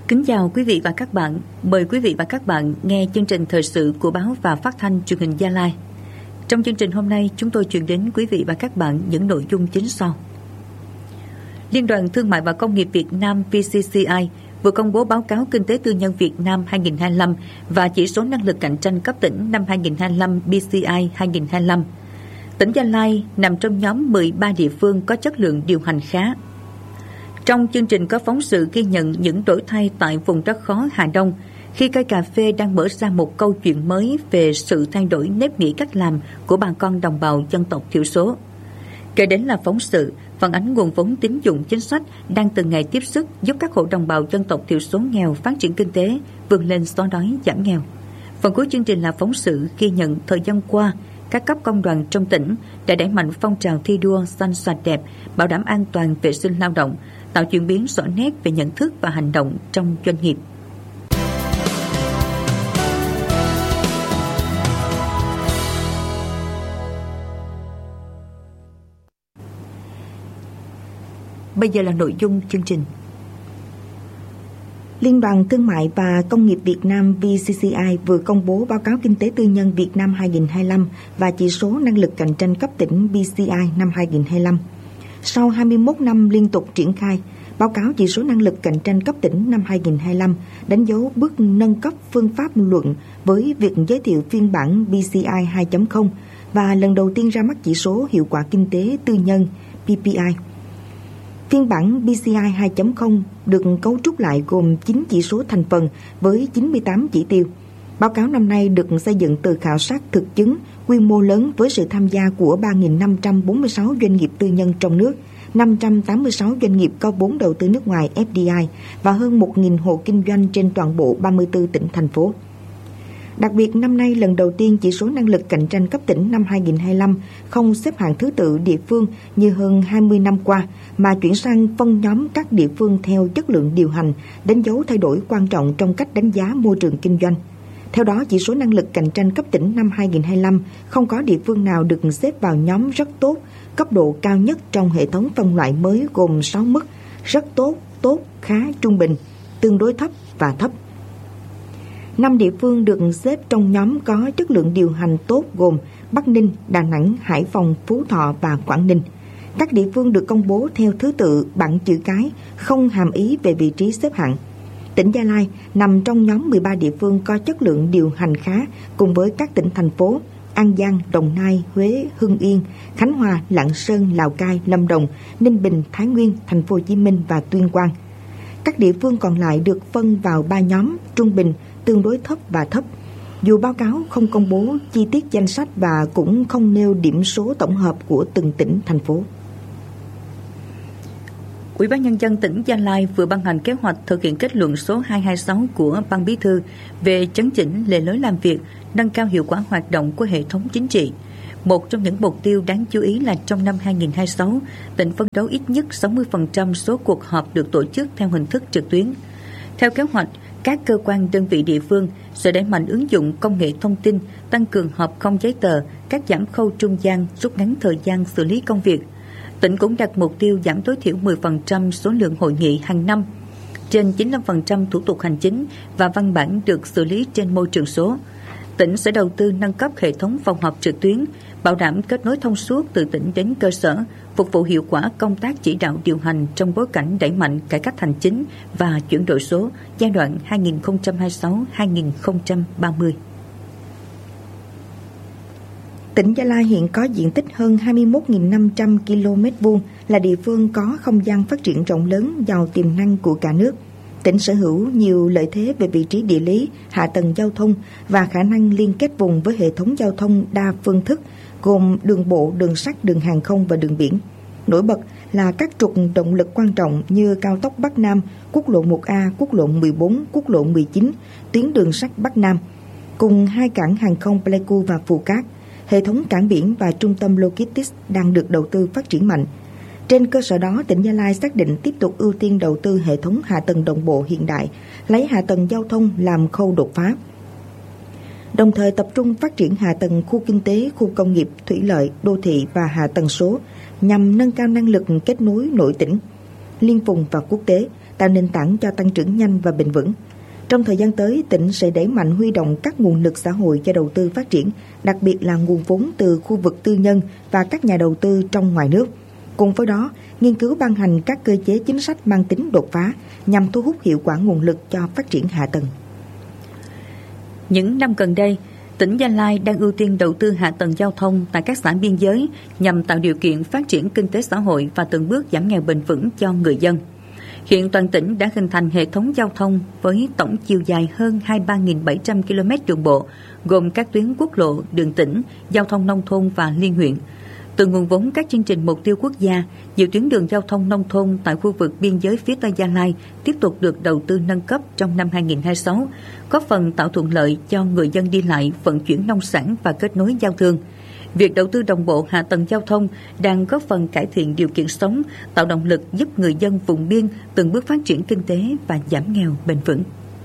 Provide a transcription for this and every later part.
Kính chào quý vị và các bạn. Mời quý vị và các bạn nghe chương trình thời sự của báo và phát thanh truyền hình Gia Lai. Trong chương trình hôm nay, chúng tôi truyền đến quý vị và các bạn những nội dung chính sau. Liên đoàn Thương mại và Công nghiệp Việt Nam VCCI vừa công bố báo cáo Kinh tế tư nhân Việt Nam 2025 và chỉ số năng lực cạnh tranh cấp tỉnh năm 2025 BCI 2025. Tỉnh Gia Lai nằm trong nhóm 13 địa phương có chất lượng điều hành khá. Trong chương trình có phóng sự ghi nhận những đổi thay tại vùng đất khó Hà Đông khi cây cà phê đang mở ra một câu chuyện mới về sự thay đổi nếp nghĩ cách làm của bà con đồng bào dân tộc thiểu số. Kể đến là phóng sự phản ánh nguồn vốn tín dụng chính sách đang từng ngày tiếp sức giúp các hộ đồng bào dân tộc thiểu số nghèo phát triển kinh tế, vươn lên xóa đói giảm nghèo. Phần cuối chương trình là phóng sự ghi nhận thời gian qua các cấp công đoàn trong tỉnh đã đẩy mạnh phong trào thi đua xanh sạch đẹp, bảo đảm an toàn vệ sinh lao động, tạo chuyển biến rõ nét về nhận thức và hành động trong doanh nghiệp. Bây giờ là nội dung chương trình. Liên đoàn Thương mại và Công nghiệp Việt Nam VCCI vừa công bố báo cáo Kinh tế tư nhân Việt Nam 2025 và chỉ số năng lực cạnh tranh cấp tỉnh BCI năm 2025. Sau 21 năm liên tục triển khai, báo cáo chỉ số năng lực cạnh tranh cấp tỉnh năm 2025 đánh dấu bước nâng cấp phương pháp luận với việc giới thiệu phiên bản BCI 2.0 và lần đầu tiên ra mắt chỉ số hiệu quả kinh tế tư nhân PPI. Phiên bản BCI 2.0 được cấu trúc lại gồm 9 chỉ số thành phần với 98 chỉ tiêu. Báo cáo năm nay được xây dựng từ khảo sát thực chứng quy mô lớn với sự tham gia của 3.546 doanh nghiệp tư nhân trong nước, 586 doanh nghiệp có vốn đầu tư nước ngoài FDI và hơn 1.000 hộ kinh doanh trên toàn bộ 34 tỉnh, thành phố. Đặc biệt, năm nay lần đầu tiên chỉ số năng lực cạnh tranh cấp tỉnh năm 2025 không xếp hạng thứ tự địa phương như hơn 20 năm qua, mà chuyển sang phân nhóm các địa phương theo chất lượng điều hành, đánh dấu thay đổi quan trọng trong cách đánh giá môi trường kinh doanh. Theo đó, chỉ số năng lực cạnh tranh cấp tỉnh năm 2025 không có địa phương nào được xếp vào nhóm rất tốt, cấp độ cao nhất trong hệ thống phân loại mới gồm 6 mức: rất tốt, tốt, khá, trung bình, tương đối thấp và thấp. 5 địa phương được xếp trong nhóm có chất lượng điều hành tốt gồm Bắc Ninh, Đà Nẵng, Hải Phòng, Phú Thọ và Quảng Ninh. Các địa phương được công bố theo thứ tự bằng chữ cái, không hàm ý về vị trí xếp hạng. Tỉnh Gia Lai nằm trong nhóm 13 địa phương có chất lượng điều hành khá cùng với các tỉnh thành phố An Giang, Đồng Nai, Huế, Hưng Yên, Khánh Hòa, Lạng Sơn, Lào Cai, Lâm Đồng, Ninh Bình, Thái Nguyên, Thành phố Hồ Chí Minh và Tuyên Quang. Các địa phương còn lại được phân vào 3 nhóm: trung bình, tương đối thấp và thấp. Dù báo cáo không công bố chi tiết danh sách và cũng không nêu điểm số tổng hợp của từng tỉnh, thành phố. Ủy ban Nhân dân tỉnh Gia Lai vừa ban hành kế hoạch thực hiện kết luận số 226 của Ban Bí thư về chấn chỉnh lề lối làm việc, nâng cao hiệu quả hoạt động của hệ thống chính trị. Một trong những mục tiêu đáng chú ý là trong năm 2026, tỉnh phấn đấu ít nhất 60% số cuộc họp được tổ chức theo hình thức trực tuyến. Theo kế hoạch, các cơ quan đơn vị địa phương sẽ đẩy mạnh ứng dụng công nghệ thông tin, tăng cường họp không giấy tờ, cắt giảm khâu trung gian, rút ngắn thời gian xử lý công việc. Tỉnh cũng đặt mục tiêu giảm tối thiểu 10% số lượng hội nghị hàng năm, trên 95% thủ tục hành chính và văn bản được xử lý trên môi trường số. Tỉnh sẽ đầu tư nâng cấp hệ thống phòng họp trực tuyến, bảo đảm kết nối thông suốt từ tỉnh đến cơ sở, phục vụ hiệu quả công tác chỉ đạo điều hành trong bối cảnh đẩy mạnh cải cách hành chính và chuyển đổi số giai đoạn 2026-2030. Tỉnh Gia Lai hiện có diện tích hơn 21.500 km2, là địa phương có không gian phát triển rộng lớn, giàu tiềm năng của cả nước. Tỉnh sở hữu nhiều lợi thế về vị trí địa lý, hạ tầng giao thông và khả năng liên kết vùng với hệ thống giao thông đa phương thức gồm đường bộ, đường sắt, đường hàng không và đường biển. Nổi bật là các trục động lực quan trọng như cao tốc Bắc Nam, quốc lộ 1A, quốc lộ 14, quốc lộ 19, tuyến đường sắt Bắc Nam, cùng 2 cảng hàng không Pleiku và Phù Cát, hệ thống cảng biển và trung tâm logistics đang được đầu tư phát triển mạnh. Trên cơ sở đó, tỉnh Gia Lai xác định tiếp tục ưu tiên đầu tư hệ thống hạ tầng đồng bộ hiện đại, lấy hạ tầng giao thông làm khâu đột phá. Đồng thời tập trung phát triển hạ tầng khu kinh tế, khu công nghiệp, thủy lợi, đô thị và hạ tầng số nhằm nâng cao năng lực kết nối nội tỉnh, liên vùng và quốc tế, tạo nền tảng cho tăng trưởng nhanh và bền vững. Trong thời gian tới, tỉnh sẽ đẩy mạnh huy động các nguồn lực xã hội cho đầu tư phát triển, đặc biệt là nguồn vốn từ khu vực tư nhân và các nhà đầu tư trong ngoài nước. Cùng với đó, nghiên cứu ban hành các cơ chế chính sách mang tính đột phá nhằm thu hút hiệu quả nguồn lực cho phát triển hạ tầng. Những năm gần đây, tỉnh Gia Lai đang ưu tiên đầu tư hạ tầng giao thông tại các xã biên giới nhằm tạo điều kiện phát triển kinh tế xã hội và từng bước giảm nghèo bền vững cho người dân. Hiện toàn tỉnh đã hình thành hệ thống giao thông với tổng chiều dài hơn 23.700 km đường bộ, gồm các tuyến quốc lộ, đường tỉnh, giao thông nông thôn và liên huyện. Từ nguồn vốn các chương trình mục tiêu quốc gia, nhiều tuyến đường giao thông nông thôn tại khu vực biên giới phía Tây Gia Lai tiếp tục được đầu tư nâng cấp trong năm 2026, góp phần tạo thuận lợi cho người dân đi lại, vận chuyển nông sản và kết nối giao thương. Việc đầu tư đồng bộ hạ tầng giao thông đang góp phần cải thiện điều kiện sống, tạo động lực giúp người dân vùng biên từng bước phát triển kinh tế và giảm nghèo bền vững.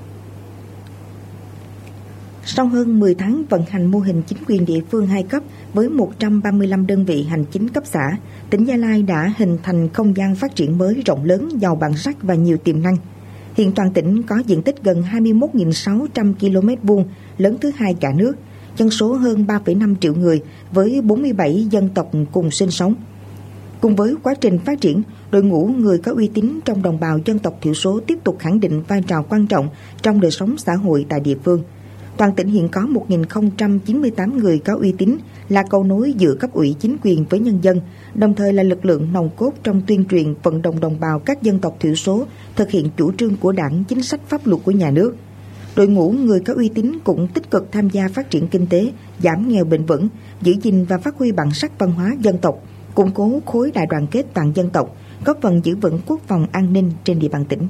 Sau hơn 10 tháng vận hành mô hình chính quyền địa phương 2 cấp với 135 đơn vị hành chính cấp xã, tỉnh Gia Lai đã hình thành không gian phát triển mới rộng lớn, giàu bản sắc và nhiều tiềm năng. Hiện toàn tỉnh có diện tích gần 21.600 km2, lớn thứ 2 cả nước, dân số hơn 3,5 triệu người với 47 dân tộc cùng sinh sống. Cùng với quá trình phát triển, đội ngũ người có uy tín trong đồng bào dân tộc thiểu số tiếp tục khẳng định vai trò quan trọng trong đời sống xã hội tại địa phương. Toàn tỉnh hiện có 1.098 người có uy tín, là cầu nối giữa cấp ủy chính quyền với nhân dân, đồng thời là lực lượng nòng cốt trong tuyên truyền vận động đồng bào các dân tộc thiểu số thực hiện chủ trương của Đảng, chính sách pháp luật của nhà nước. Đội ngũ người có uy tín cũng tích cực tham gia phát triển kinh tế, giảm nghèo bền vững, giữ gìn và phát huy bản sắc văn hóa dân tộc, củng cố khối đại đoàn kết toàn dân tộc, góp phần giữ vững quốc phòng an ninh trên địa bàn tỉnh.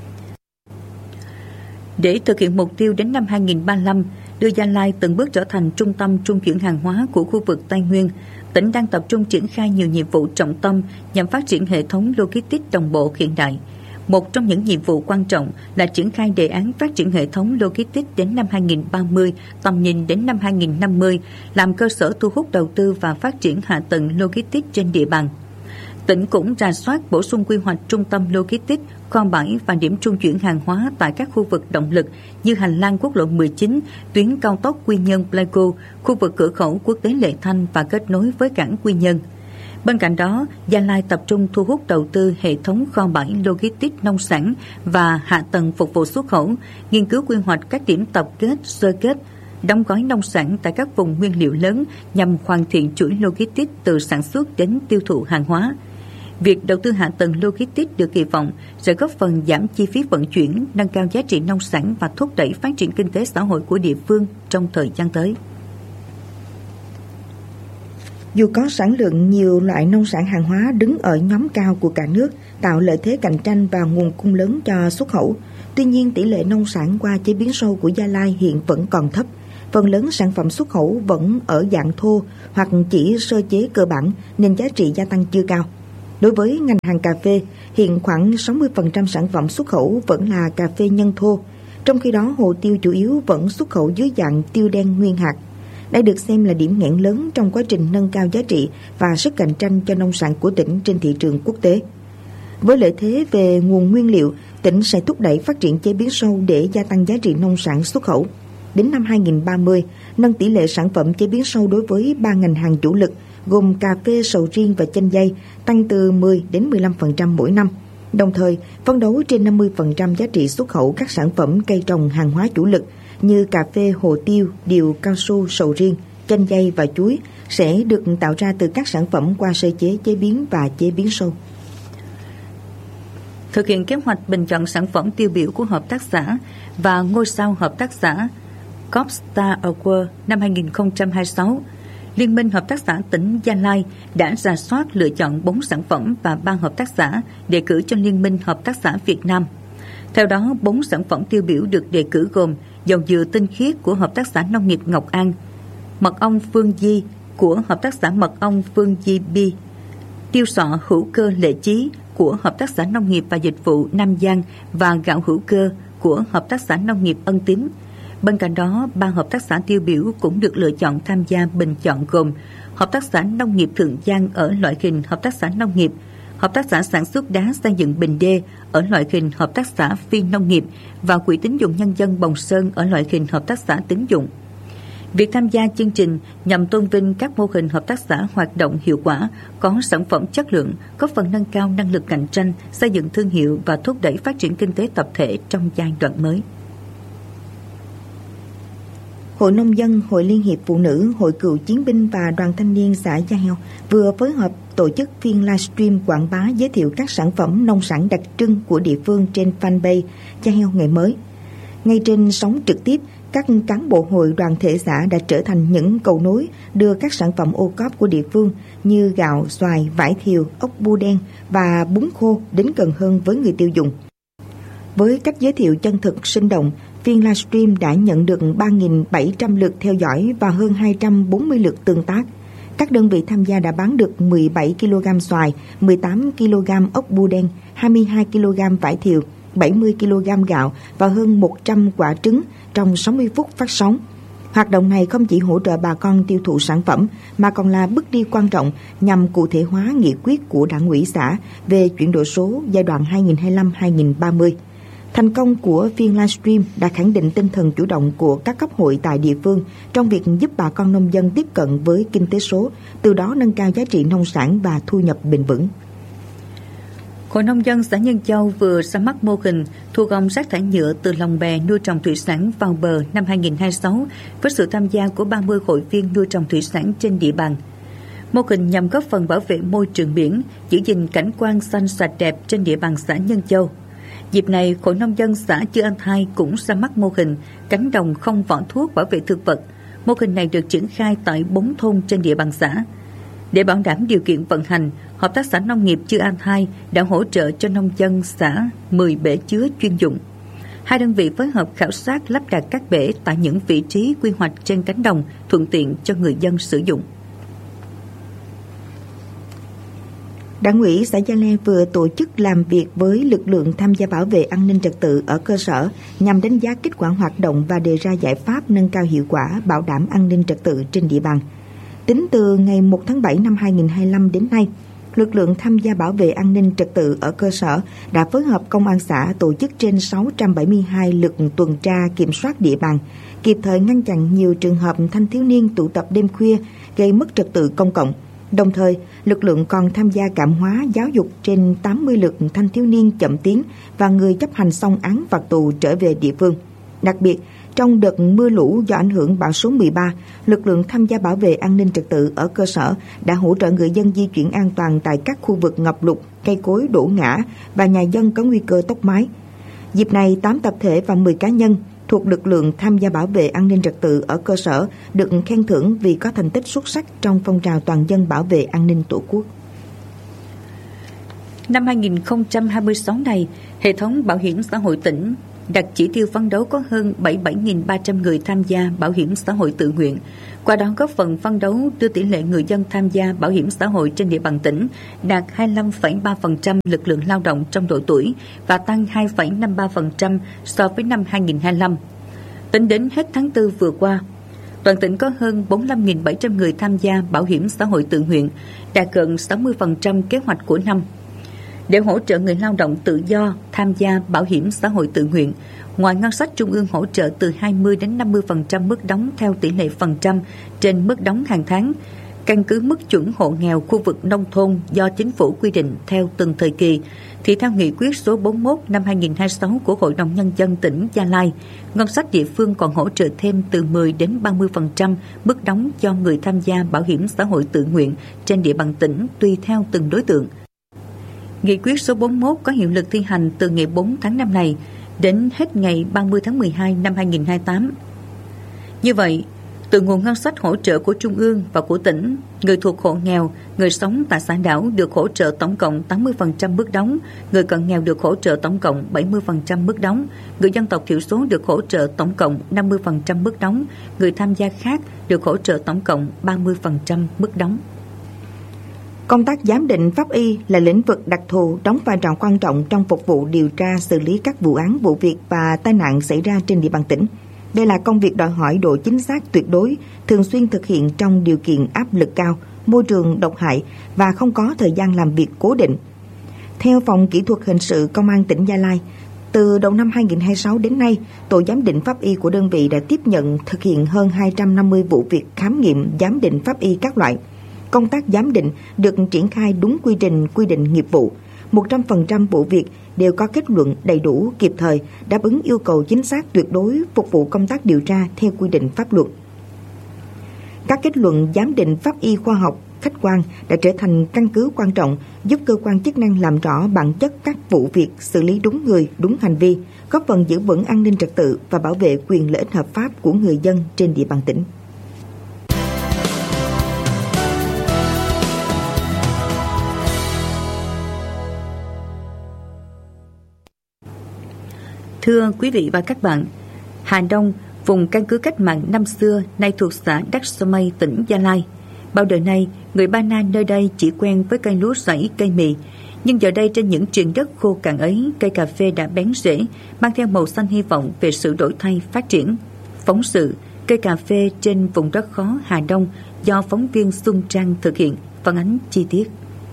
Để thực hiện mục tiêu đến năm 2035, đưa Gia Lai từng bước trở thành trung tâm trung chuyển hàng hóa của khu vực Tây Nguyên, tỉnh đang tập trung triển khai nhiều nhiệm vụ trọng tâm nhằm phát triển hệ thống logistics đồng bộ hiện đại. Một trong những nhiệm vụ quan trọng là triển khai đề án phát triển hệ thống logistics đến năm 2030, tầm nhìn đến năm 2050, làm cơ sở thu hút đầu tư và phát triển hạ tầng logistics trên địa bàn. Tỉnh cũng rà soát bổ sung quy hoạch trung tâm logistics, kho bãi và điểm trung chuyển hàng hóa tại các khu vực động lực như hành lang quốc lộ 19, tuyến cao tốc Quy Nhơn-Pleiku, khu vực cửa khẩu quốc tế Lệ Thanh và kết nối với cảng Quy Nhơn. Bên cạnh đó, Gia Lai tập trung thu hút đầu tư hệ thống kho bãi logistics nông sản và hạ tầng phục vụ xuất khẩu, nghiên cứu quy hoạch các điểm tập kết, sơ kết, đóng gói nông sản tại các vùng nguyên liệu lớn nhằm hoàn thiện chuỗi logistics từ sản xuất đến tiêu thụ hàng hóa. Việc đầu tư hạ tầng logistics được kỳ vọng sẽ góp phần giảm chi phí vận chuyển, nâng cao giá trị nông sản và thúc đẩy phát triển kinh tế xã hội của địa phương trong thời gian tới. Dù có sản lượng nhiều loại nông sản hàng hóa đứng ở nhóm cao của cả nước, tạo lợi thế cạnh tranh và nguồn cung lớn cho xuất khẩu, tuy nhiên tỷ lệ nông sản qua chế biến sâu của Gia Lai hiện vẫn còn thấp. Phần lớn sản phẩm xuất khẩu vẫn ở dạng thô hoặc chỉ sơ chế cơ bản nên giá trị gia tăng chưa cao. Đối với ngành hàng cà phê, hiện khoảng 60% sản phẩm xuất khẩu vẫn là cà phê nhân thô, trong khi đó hồ tiêu chủ yếu vẫn xuất khẩu dưới dạng tiêu đen nguyên hạt. Đây được xem là điểm nghẽn lớn trong quá trình nâng cao giá trị và sức cạnh tranh cho nông sản của tỉnh trên thị trường quốc tế. Với lợi thế về nguồn nguyên liệu, tỉnh sẽ thúc đẩy phát triển chế biến sâu để gia tăng giá trị nông sản xuất khẩu. Đến năm 2030, nâng tỷ lệ sản phẩm chế biến sâu đối với 3 ngành hàng chủ lực gồm cà phê, sầu riêng và chanh dây tăng từ 10 đến 15% mỗi năm. Đồng thời, phấn đấu trên 50% giá trị xuất khẩu các sản phẩm cây trồng hàng hóa chủ lực như cà phê, hồ tiêu, điều, cao su, sầu riêng, chanh dây và chuối sẽ được tạo ra từ các sản phẩm qua sơ chế, chế biến và chế biến sâu. Thực hiện kế hoạch bình chọn sản phẩm tiêu biểu của hợp tác xã và ngôi sao hợp tác xã Copstar Award năm 2026, Liên minh Hợp tác xã tỉnh Gia Lai đã rà soát lựa chọn 4 sản phẩm và 3 hợp tác xã đề cử cho Liên minh Hợp tác xã Việt Nam. Theo đó, 4 sản phẩm tiêu biểu được đề cử gồm dầu dừa tinh khiết của Hợp tác xã Nông nghiệp Ngọc An, mật ong Phương Di của Hợp tác xã Mật ong Phương Di Bi, tiêu sọ hữu cơ Lệ Chí của Hợp tác xã Nông nghiệp và Dịch vụ Nam Giang và gạo hữu cơ của Hợp tác xã Nông nghiệp Ân Tín. Bên cạnh đó, 3 hợp tác xã tiêu biểu cũng được lựa chọn tham gia bình chọn gồm Hợp tác xã Nông nghiệp Thượng Giang ở loại hình hợp tác xã nông nghiệp, Hợp tác xã sản xuất đá xây dựng Bình Đê ở loại hình hợp tác xã phi nông nghiệp và Quỹ tín dụng nhân dân Bồng Sơn ở loại hình hợp tác xã tín dụng. Việc tham gia chương trình nhằm tôn vinh các mô hình hợp tác xã hoạt động hiệu quả, có sản phẩm chất lượng, góp phần nâng cao năng lực cạnh tranh, xây dựng thương hiệu và thúc đẩy phát triển kinh tế tập thể trong giai đoạn mới. Hội Nông dân, Hội Liên hiệp Phụ nữ, Hội Cựu chiến binh và Đoàn thanh niên xã Gia Heo vừa phối hợp tổ chức phiên livestream quảng bá giới thiệu các sản phẩm nông sản đặc trưng của địa phương trên fanpage Gia Heo Ngày Mới. Ngay trên sóng trực tiếp, các cán bộ hội đoàn thể xã đã trở thành những cầu nối đưa các sản phẩm ô cóp của địa phương như gạo, xoài, vải thiều, ốc bu đen và bún khô đến gần hơn với người tiêu dùng. Với cách giới thiệu chân thực, sinh động, phiên livestream đã nhận được 3.700 lượt theo dõi và hơn 240 lượt tương tác. Các đơn vị tham gia đã bán được 17 kg xoài, 18 kg ốc bu đen, 22 kg vải thiều, 70 kg gạo và hơn 100 quả trứng trong 60 phút phát sóng. Hoạt động này không chỉ hỗ trợ bà con tiêu thụ sản phẩm mà còn là bước đi quan trọng nhằm cụ thể hóa nghị quyết của Đảng ủy xã về chuyển đổi số giai đoạn 2025-2030. Thành công của phiên livestream đã khẳng định tinh thần chủ động của các cấp hội tại địa phương trong việc giúp bà con nông dân tiếp cận với kinh tế số, từ đó nâng cao giá trị nông sản và thu nhập bền vững. Hội Nông dân xã Nhân Châu vừa ra mắt mô hình thu gom rác thải nhựa từ lồng bè nuôi trồng thủy sản vào bờ năm 2026 với sự tham gia của 30 hội viên nuôi trồng thủy sản trên địa bàn. Mô hình nhằm góp phần bảo vệ môi trường biển, giữ gìn cảnh quan xanh sạch đẹp trên địa bàn xã Nhân Châu. Dịp này, Hội Nông dân xã Chư An Thai cũng ra mắt mô hình cánh đồng không vỏ thuốc bảo vệ thực vật. Mô hình này được triển khai tại 4 thôn trên địa bàn xã. Để bảo đảm điều kiện vận hành, Hợp tác xã Nông nghiệp Chư An Thai đã hỗ trợ cho nông dân xã 10 bể chứa chuyên dụng. Hai đơn vị phối hợp khảo sát lắp đặt các bể tại những vị trí quy hoạch trên cánh đồng thuận tiện cho người dân sử dụng. Đảng ủy xã Gia Le vừa tổ chức làm việc với lực lượng tham gia bảo vệ an ninh trật tự ở cơ sở nhằm đánh giá kết quả hoạt động và đề ra giải pháp nâng cao hiệu quả bảo đảm an ninh trật tự trên địa bàn. Tính từ ngày 1 tháng 7 năm 2025 đến nay, lực lượng tham gia bảo vệ an ninh trật tự ở cơ sở đã phối hợp công an xã tổ chức trên 672 lượt tuần tra kiểm soát địa bàn, kịp thời ngăn chặn nhiều trường hợp thanh thiếu niên tụ tập đêm khuya gây mất trật tự công cộng. Đồng thời, lực lượng còn tham gia cảm hóa giáo dục trên 80 lượt thanh thiếu niên chậm tiến và người chấp hành xong án phạt tù trở về địa phương. Đặc biệt, trong đợt mưa lũ do ảnh hưởng bão số 13, lực lượng tham gia bảo vệ an ninh trật tự ở cơ sở đã hỗ trợ người dân di chuyển an toàn tại các khu vực ngập lụt, cây cối đổ ngã và nhà dân có nguy cơ tốc mái. Dịp này, 8 tập thể và 10 cá nhân thuộc lực lượng tham gia bảo vệ an ninh trật tự ở cơ sở được khen thưởng vì có thành tích xuất sắc trong phong trào toàn dân bảo vệ an ninh Tổ quốc. Năm 2026 này, hệ thống bảo hiểm xã hội tỉnh đặt chỉ tiêu phấn đấu có hơn 77.300 người tham gia bảo hiểm xã hội tự nguyện. Qua đó góp phần phấn đấu đưa tỷ lệ người dân tham gia bảo hiểm xã hội trên địa bàn tỉnh đạt 25,3% lực lượng lao động trong độ tuổi và tăng 2,53% so với năm 2025. Tính đến hết tháng 4 vừa qua, toàn tỉnh có hơn 45.700 người tham gia bảo hiểm xã hội tự nguyện, đạt gần 60% kế hoạch của năm. Để hỗ trợ người lao động tự do tham gia bảo hiểm xã hội tự nguyện, ngoài ngân sách trung ương hỗ trợ từ 20 đến 50% mức đóng theo tỷ lệ phần trăm trên mức đóng hàng tháng, căn cứ mức chuẩn hộ nghèo khu vực nông thôn do chính phủ quy định theo từng thời kỳ, thì theo nghị quyết số 41 năm 2026 của Hội đồng Nhân dân tỉnh Gia Lai, ngân sách địa phương còn hỗ trợ thêm từ 10 đến 30% mức đóng cho người tham gia bảo hiểm xã hội tự nguyện trên địa bàn tỉnh tùy theo từng đối tượng. Nghị quyết số 41 có hiệu lực thi hành từ ngày 4 tháng 5 này đến hết ngày 30 tháng 12 năm 2028. Như vậy, từ nguồn ngân sách hỗ trợ của Trung ương và của tỉnh, người thuộc hộ nghèo, người sống tại xã đảo được hỗ trợ tổng cộng 80% mức đóng, người cận nghèo được hỗ trợ tổng cộng 70% mức đóng, người dân tộc thiểu số được hỗ trợ tổng cộng 50% mức đóng, người tham gia khác được hỗ trợ tổng cộng 30% mức đóng. Công tác giám định pháp y là lĩnh vực đặc thù đóng vai trò quan trọng trong phục vụ điều tra xử lý các vụ án, vụ việc và tai nạn xảy ra trên địa bàn tỉnh. Đây là công việc đòi hỏi độ chính xác tuyệt đối, thường xuyên thực hiện trong điều kiện áp lực cao, môi trường độc hại và không có thời gian làm việc cố định. Theo Phòng Kỹ thuật Hình sự Công an tỉnh Gia Lai, từ đầu năm 2026 đến nay, tổ giám định pháp y của đơn vị đã tiếp nhận thực hiện hơn 250 vụ việc khám nghiệm giám định pháp y các loại. Công tác giám định được triển khai đúng quy trình quy định nghiệp vụ. 100% vụ việc đều có kết luận đầy đủ, kịp thời, đáp ứng yêu cầu chính xác tuyệt đối phục vụ công tác điều tra theo quy định pháp luật. Các kết luận giám định pháp y khoa học, khách quan đã trở thành căn cứ quan trọng giúp cơ quan chức năng làm rõ bản chất các vụ việc, xử lý đúng người, đúng hành vi, góp phần giữ vững an ninh trật tự và bảo vệ quyền lợi ích hợp pháp của người dân trên địa bàn tỉnh. Thưa quý vị và các bạn, Hà Đông, vùng căn cứ cách mạng năm xưa nay thuộc xã Đắc Sơ Mây, tỉnh Gia Lai. Bao đời nay, người Ba Na nơi đây chỉ quen với cây lúa rẫy, cây mì. Nhưng giờ đây trên những triền đất khô cằn ấy, cây cà phê đã bén rễ, mang theo màu xanh hy vọng về sự đổi thay, phát triển. Phóng sự cây cà phê trên vùng đất khó Hà Đông do phóng viên Xuân Trang thực hiện, phản ánh chi tiết.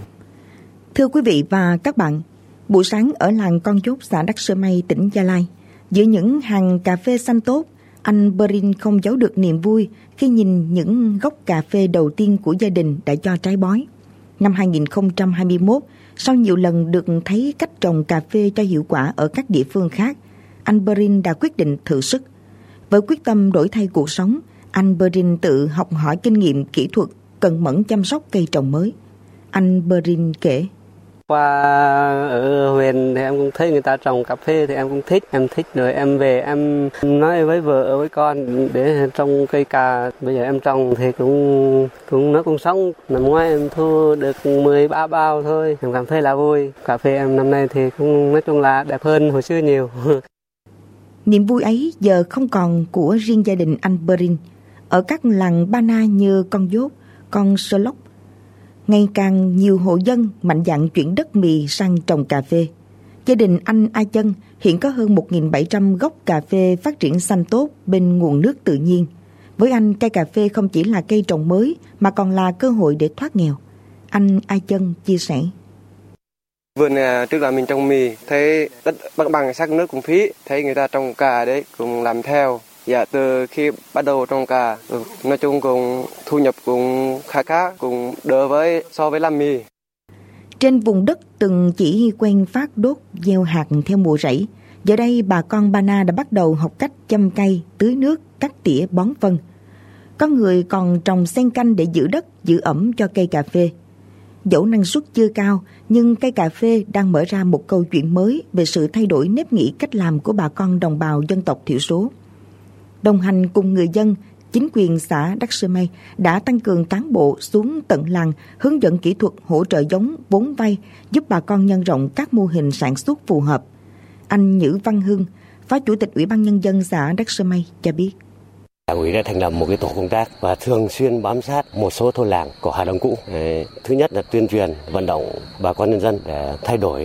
Thưa quý vị và các bạn, buổi sáng ở làng Con Dốt, xã Đắc Sơ Mây, tỉnh Gia Lai, giữa những hàng cà phê xanh tốt, anh Berin không giấu được niềm vui khi nhìn những gốc cà phê đầu tiên của gia đình đã cho trái bói. Năm 2021, sau nhiều lần được thấy cách trồng cà phê cho hiệu quả ở các địa phương khác, anh Berin đã quyết định thử sức. Với quyết tâm đổi thay cuộc sống, anh Berin tự học hỏi kinh nghiệm kỹ thuật, cần mẫn chăm sóc cây trồng mới. Anh Berin kể: Qua ở huyện thì em cũng thấy người ta trồng cà phê thì em cũng thích, rồi em về em nói với vợ với con để trồng cây cà. Bây giờ em trồng thì nó cũng sống. Năm ngoái em thu được 13 bao thôi, em cảm thấy là vui. Cà phê em năm nay thì cũng nói chung là đẹp hơn hồi xưa nhiều. Niềm vui ấy giờ không còn của riêng gia đình anh Berin. Ở các làng Ba Na như Con Dốt, Con Sơ Lốc, ngày càng nhiều hộ dân mạnh dạn chuyển đất mì sang trồng cà phê. Gia đình anh A Chân hiện có hơn 1.700 gốc cà phê phát triển xanh tốt bên nguồn nước tự nhiên. Với anh, cây cà phê không chỉ là cây trồng mới mà còn là cơ hội để thoát nghèo. Anh A Chân chia sẻ: Vườn trước là mình trồng mì, thấy đất bằng sắc nước cũng phí, thấy người ta trồng cà đấy cũng làm theo. Dạ, từ khi bắt đầu trồng cà, nói chung cũng thu nhập cũng khá, cũng đỡ so với làm mì. Trên vùng đất từng chỉ quen phát đốt gieo hạt theo mùa rẫy, giờ đây bà con Ba Na đã bắt đầu học cách chăm cây, tưới nước, cắt tỉa, bón phân. Có người còn trồng xen canh để giữ đất, giữ ẩm cho cây cà phê. Dẫu năng suất chưa cao, nhưng cây cà phê đang mở ra một câu chuyện mới về sự thay đổi nếp nghĩ cách làm của bà con đồng bào dân tộc thiểu số. Đồng hành cùng người dân, chính quyền xã Đắc Sơ Mây đã tăng cường cán bộ xuống tận làng, hướng dẫn kỹ thuật, hỗ trợ giống, vốn vay, giúp bà con nhân rộng các mô hình sản xuất phù hợp. Anh Nhữ Văn Hưng, Phó Chủ tịch Ủy ban Nhân dân xã Đắc Sơ Mây cho biết: Đảng ủy đã thành lập một tổ công tác và thường xuyên bám sát một số thôn làng của Hà Đông cũ. Thứ nhất là tuyên truyền, vận động bà con nhân dân để thay đổi